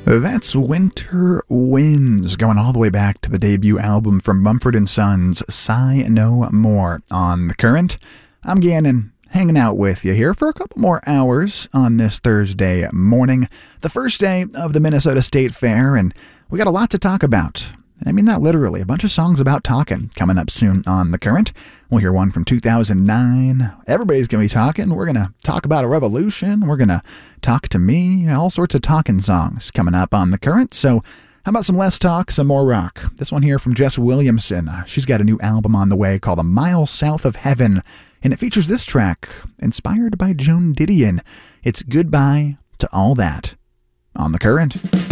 That's Winter Winds, going all the way back to the debut album from Mumford & Sons, Sigh No More. On The Current, I'm Gannon, hanging out with you here for a couple more hours on this Thursday morning, the first day of the Minnesota State Fair, and we got a lot to talk about. I mean that literally. A bunch of songs about talking coming up soon on The Current. We'll hear one from 2009. Everybody's going to be talking. We're going to talk about a revolution. We're going to talk to me. All sorts of talking songs coming up on The Current. So how about some less talk, some more rock? This one here from Jess Williamson. She's got a new album on the way called A Mile South of Heaven. And it features this track, inspired by Joan Didion. It's Goodbye to All That on The Current.